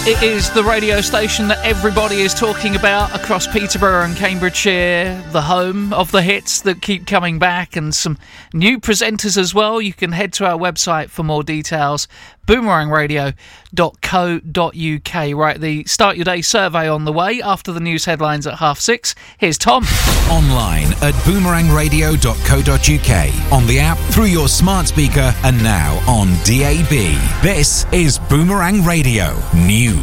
It is the radio station that everybody is talking about across Peterborough and Cambridgeshire, the home of the hits that keep coming back, and some new presenters as well. You can head to our website for more details, boomerangradio.co.uk. Right, the Start Your Day survey on the way after the news headlines at 6:30. Here's Tom. Online at boomerangradio.co.uk, on the app, through your smart speaker, and now on DAB. This is Boomerang Radio News.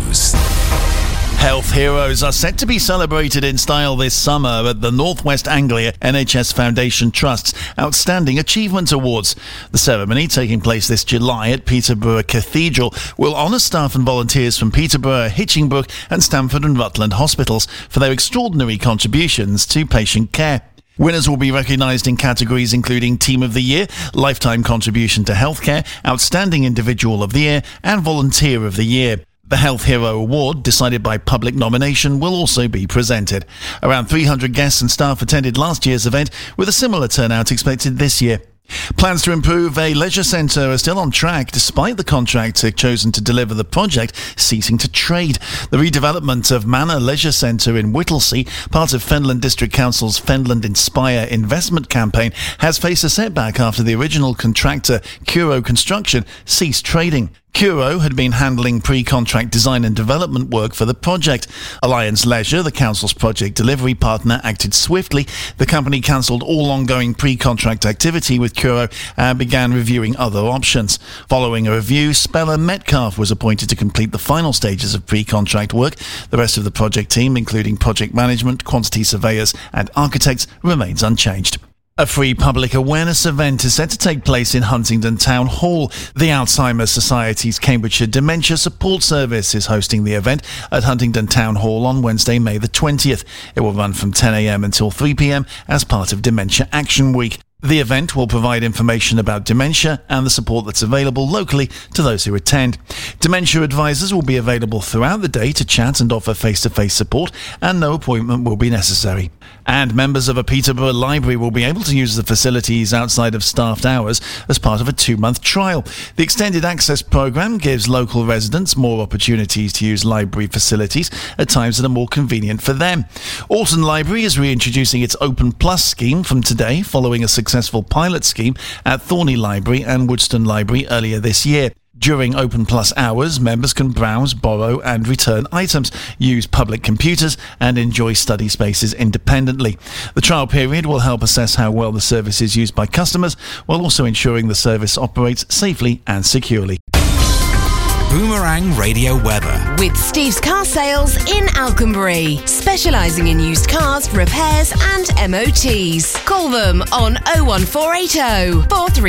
Health heroes are set to be celebrated in style this summer at the North West Anglia NHS Foundation Trust's Outstanding Achievement Awards. The ceremony, taking place this July at Peterborough Cathedral, will honour staff and volunteers from Peterborough, Hitchingbrook and Stamford and Rutland hospitals for their extraordinary contributions to patient care. Winners will be recognised in categories including Team of the Year, Lifetime Contribution to Healthcare, Outstanding Individual of the Year and Volunteer of the Year. The Health Hero Award, decided by public nomination, will also be presented. Around 300 guests and staff attended last year's event, with a similar turnout expected this year. Plans to improve a leisure centre are still on track, despite the contractor chosen to deliver the project ceasing to trade. The redevelopment of Manor Leisure Centre in Whittlesea, part of Fenland District Council's Fenland Inspire investment campaign, has faced a setback after the original contractor, Curo Construction, ceased trading. Curo had been handling pre-contract design and development work for the project. Alliance Leisure, the council's project delivery partner, acted swiftly. The company cancelled all ongoing pre-contract activity with Curo and began reviewing other options. Following a review, Speller Metcalf was appointed to complete the final stages of pre-contract work. The rest of the project team, including project management, quantity surveyors and architects, remains unchanged. A free public awareness event is set to take place in Huntingdon Town Hall. The Alzheimer's Society's Cambridgeshire Dementia Support Service is hosting the event at Huntingdon Town Hall on Wednesday, May the 20th. It will run from 10 a.m. until 3 p.m. as part of Dementia Action Week. The event will provide information about dementia and the support that's available locally to those who attend. Dementia advisors will be available throughout the day to chat and offer face-to-face support, and no appointment will be necessary. And members of a Peterborough library will be able to use the facilities outside of staffed hours as part of a 2-month trial. The Extended Access programme gives local residents more opportunities to use library facilities at times that are more convenient for them. Alton Library is reintroducing its Open Plus scheme from today, following a successful pilot scheme at Thorney Library and Woodstone Library earlier this year. During Open Plus hours, members can browse, borrow and return items, use public computers and enjoy study spaces independently. The trial period will help assess how well the service is used by customers, while also ensuring the service operates safely and securely. Boomerang Radio weather. With Steve's Car Sales in Alconbury, specialising in used cars, repairs and MOTs. Call them on 01480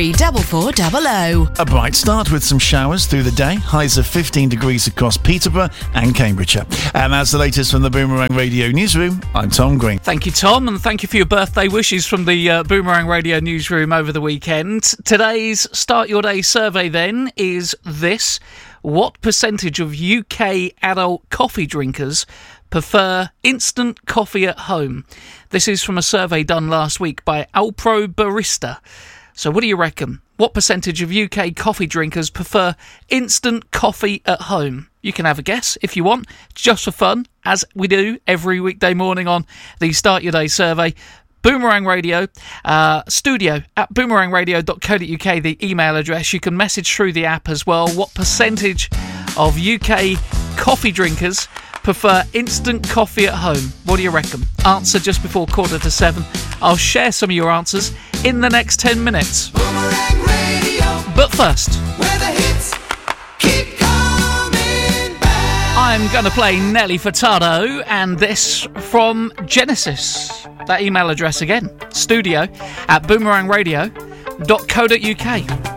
434400. A bright start with some showers through the day, highs of 15 degrees across Peterborough and Cambridgeshire. And that's the latest from the Boomerang Radio Newsroom. I'm Tom Green. Thank you, Tom, and thank you for your birthday wishes from the Boomerang Radio Newsroom over the weekend. Today's Start Your Day survey then is this: what percentage of UK adult coffee drinkers prefer instant coffee at home? This is from a survey done last week by Alpro Barista. So what do you reckon? What percentage of UK coffee drinkers prefer instant coffee at home? You can have a guess if you want, just for fun, as we do every weekday morning on the Start Your Day survey. Boomerang Radio, studio at boomerangradio.co.uk, the email address. You can message through the app as well. What percentage of UK coffee drinkers prefer instant coffee at home? What do you reckon? Answer just before 7:15. I'll share some of your answers in the next 10 minutes. Boomerang Radio, but first, where the hits keep coming back. I'm going to play Nelly Furtado and this from Genesis. That email address again, studio at boomerangradio.co.uk.